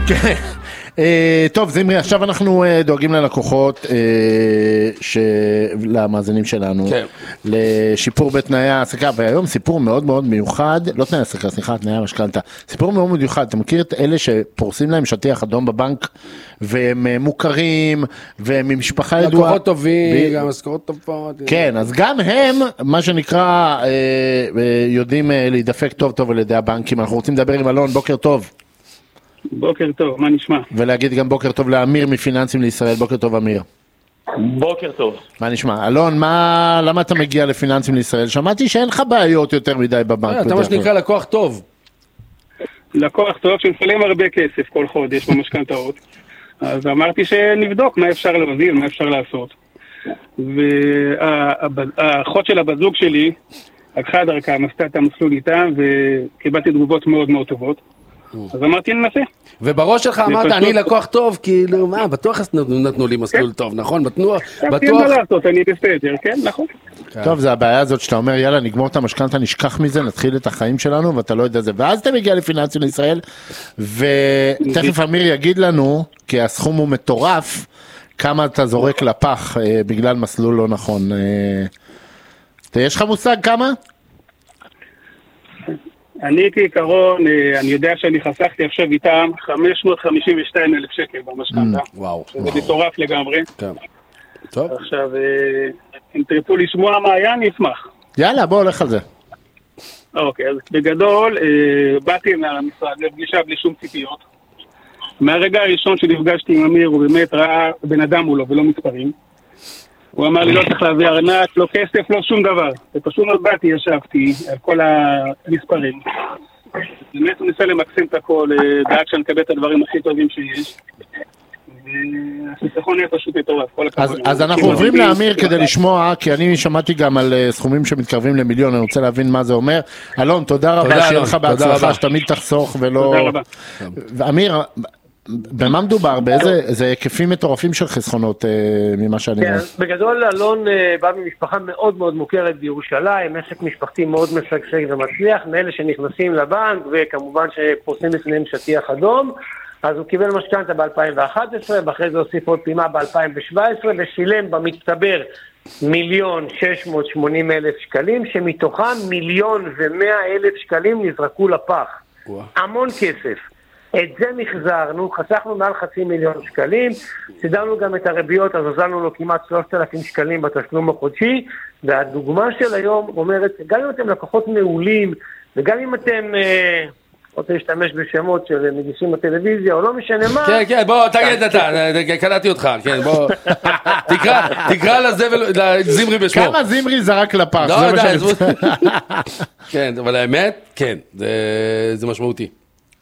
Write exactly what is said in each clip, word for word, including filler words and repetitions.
כן. טוב, זמרי, עכשיו אנחנו דואגים ללקוחות, למאזינים שלנו, לשיפור בתנאי העסקה, והיום סיפור מאוד מאוד מיוחד, לא תנאי העסקה, סליחה, תנאי המשכנתא, סיפור מאוד מאוד מיוחד, אתה מכיר את אלה שפורסים להם שטיח אדום בבנק, והם מוכרים, והם ממשפחה ידועה. לקוחות טובים, גם משכורות טובות. כן, אז גם הם, מה שנקרא, יודעים להידפק טוב טוב על ידי הבנקים. אנחנו רוצים לדבר עם אלון, בוקר טוב. בוקר טוב, מה נשמע? ולהגיד גם בוקר טוב לאמיר מפיננסים לישראל. בוקר טוב אמיר. בוקר טוב. מה נשמע? אלון, מה, למה אתה מגיע לפיננסים לישראל? שמעתי שאין לך בעיות יותר מדי בבנק. אתה מה שנקרא לקוח טוב. לקוח טוב שמפלם הרבה כסף כל חודש במשכנתאות. אז אמרתי שנבדוק מה אפשר להוביל, מה אפשר לעשות. והאחות של הבזוג שלי לקחה דרכם, עשתה את המסלול איתם וקיבלתי תגובות מאוד מאוד טובות. אז אמרתי ננסה. ובראש שלך אמרת, אני לקוח טוב, כאילו, מה, בטוח נתנו לי מסלול טוב, נכון? בטוח... אין מה לעשות, אני בסדר, כן, נכון. טוב, זה הבעיה הזאת שאתה אומר, יאללה, נגמור את המשכנתא, נשכח מזה, נתחיל את החיים שלנו, ואתה לא יודע זה. ואז אתה מגיע לפיננסים לישראל, ותכף אמיר יגיד לנו, כי הסכום הוא מטורף, כמה אתה זורק לפח בגלל מסלול לא נכון. יש לך מושג כמה? אני כעיקרון, אני יודע שאני חסכתי עכשיו איתם חמש מאות חמישים ושתיים אלף שקל במשכנתא. וואו. שזה מטורף לגמרי. כן. טוב. עכשיו, אם תרצו לשמוע מה היה, אני אשמח. יאללה, בוא הולך על זה. אוקיי, אז בגדול, באתי למשרד לפגישה בלי שום ציפיות. מהרגע הראשון שנפגשתי עם אמיר, הוא באמת ראה בן אדם מולו ולא מספרים. הוא אמר לי, לא צריך להביא ארנק, לא כסף, לא שום דבר. ופשוט באתי, ישבתי על כל המספרים. באמת הוא ניסה למקסם את הכל, דאג שאני אקבל את הדברים הכי טובים שיש. והסיסכון היה פשוט מטורף. אז אנחנו עוברים לאמיר כדי לשמוע, כי אני שמעתי גם על סכומים שמתקרבים למיליון, אני רוצה להבין מה זה אומר. אלון, תודה רבה, שיהיה לך בהצלחה, שתמיד תחסוך ולא... תודה רבה. ואמיר, במה מדובר? באיזה היקפים מטורפים של חסכונות ממה שאני אומר? כן, בגדול אלון בא ממשפחה מאוד מאוד מוכרת בירושלים, עסק משפחתי מאוד משגשג ומצליח, מאלה שנכנסים לבנק וכמובן שפורסים בפניהם שטיח אדום. אז הוא קיבל משכנתא ב-אלפיים ואחת עשרה, ואחרי זה הוסיף עוד פעימה ב-אלפיים שבע עשרה, ושילם במצטבר מיליון שש מאות ושמונים אלף שקלים, שמתוכם מיליון ומאה אלף שקלים נזרקו לפח. וואו. המון כסף. את זה מחזרנו, חסכנו מעל חצי מיליון שקלים, סידרנו גם את הריביות, אז עזרנו לו כמעט שלושת אלפים שקלים בתשלום החודשי, והדוגמה של היום אומרת, גם אם אתם לקוחות מעולים, וגם אם אתם... רוצה להשתמש בשמות של מגישים בטלוויזיה, או לא משנה מה. כן, כן, בוא, תגיד אתה, קלטתי אותך, כן, בוא, תקרא, תקרא לזמרי בשמו. כמה זמרי זרק לפח, לא יודע, כן, אבל האמת, כן, זה משמעותי.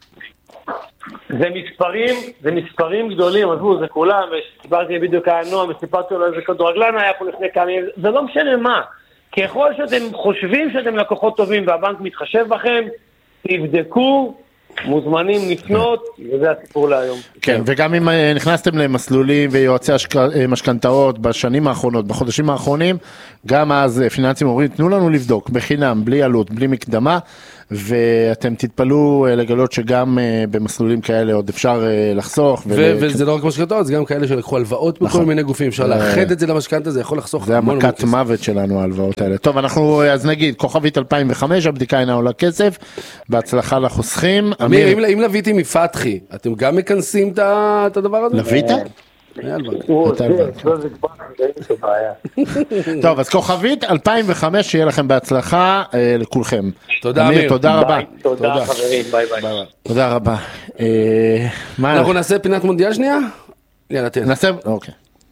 זה מספרים, זה מספרים גדולים, עזבו, זה כולם, וסיפרתי בדיוק על נועם, וסיפרתי לו איזה כדורגלן היה פה לפני כמה ימים, זה לא משנה מה. ככל שאתם חושבים שאתם לקוחות טובים, והבנק מתחשב בכם, תבדקו, מוזמנים לפנות, וזה הסיפור להיום. כן, וגם אם נכנסתם למסלולים ויועצי משכנתאות בשנים האחרונות, בחודשים האחרונים, גם אז פיננסים אומרים, תנו לנו לבדוק, בחינם, בלי עלות, בלי מקדמה, ואתם תתפלו לגלות שגם במסלולים כאלה עוד אפשר לחסוך. וזה לא רק משכנתאות, זה גם כאלה שלקחו הלוואות בכל מיני גופים, אפשר לאחד את זה למשכנתא, זה יכול לחסוך. זה המכת מוות שלנו, ההלוואות האלה. טוב, אנחנו, אז נגיד, כוכבית אלפיים וחמש, הבדיקה אינה עולה כסף, בהצלחה לחוסכים. אמיר, אם לוויתי מפתחי, אתם גם מכנסים את הדבר הזה? לווית? טוב, אז כוכבית אלפיים וחמש, שיהיה לכם בהצלחה לכולכם. תודה אמיר. תודה רבה. תודה חברים, ביי ביי. תודה רבה. אנחנו נעשה פינת מונדיאל שנייה? יאללה, תן. נעשה, אוקיי.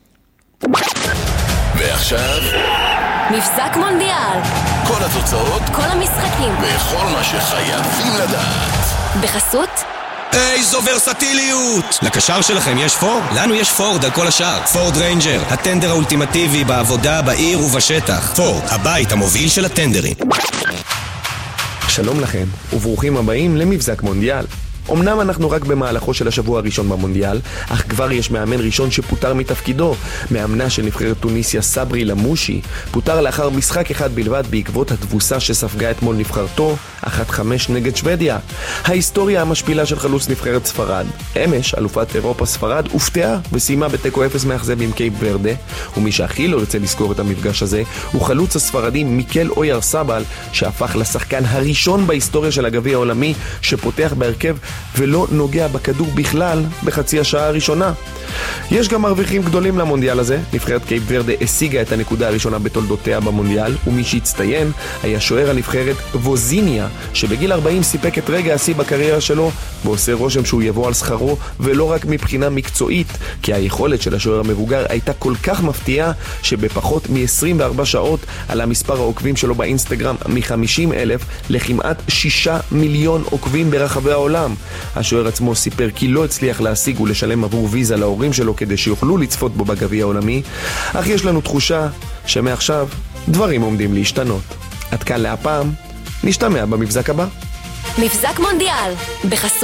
ועכשיו מבזק מונדיאל, כל התוצאות, כל המשחקים וכל מה שחייבים לדעת בחסות איזו ורסטיליות! לקשר שלכם יש פורד? לנו יש פורד על כל השאר. פורד ריינג'ר, הטנדר האולטימטיבי בעבודה, בעיר ובשטח. פורד, הבית המוביל של הטנדרים. שלום לכם, וברוכים הבאים למבזק מונדיאל. אמנם אנחנו רק במהלכו של השבוע הראשון במונדיאל, אך כבר יש מאמן ראשון שפוטר מתפקידו. מאמנה של נבחרת טוניסיה סברי למושי פוטר לאחר משחק אחד בלבד בעקבות התבוסה שספגה אתמול נבחרתו אחת חמש נגד שוודיה. ההיסטוריה המשפילה של חלוץ נבחרת ספרד. אמש, אלופת אירופה ספרד הופתעה וסיימה בתיקו אפס מאכזב עם קייפ ורדה, ומי שהכי לא ירצה לזכור את המפגש הזה הוא חלוץ הספרדי מיקל אויארסבל, שהפך לשחקן הראשון בהיסטוריה של הגביע העולמי שפותח בהרכב ולא נוגע בכדור בכלל בחצי השעה הראשונה. יש גם מרוויחים גדולים למונדיאל הזה. נבחרת קייפ ורדה השיגה את הנקודה הראשונה בתולדותיה במונדיאל, ומי שהצטיין היה שוער הנבחרת ווזיניה, שבגיל ארבעים סיפק את רגע השיא בקריירה שלו, ועושה רושם שהוא יבוא על שכרו, ולא רק מבחינה מקצועית, כי היכולת של השוער המבוגר הייתה כל כך מפתיעה שבפחות מ-עשרים וארבע שעות עלה מספר העוקבים שלו באינסטגרם מ-חמישים אלף לכמעט שישה מיליון עוקבים ברחבי העולם. השוער עצמו סיפר כי לא הצליח להשיג ולשלם עבור ויזה להורים שלו כדי שיוכלו לצפות בו בגביע העולמי, אך יש לנו תחושה שמעכשיו דברים עומדים להשתנות. עד כאן להפעם, נשתמע במבזק הבא. מבזק מונדיאל בחסות